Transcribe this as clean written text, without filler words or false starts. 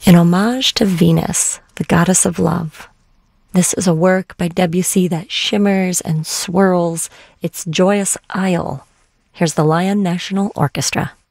In homage to Venus, the goddess of love. This is a work by Debussy that shimmers and swirls its joyous isle. Here's the Lyon National Orchestra.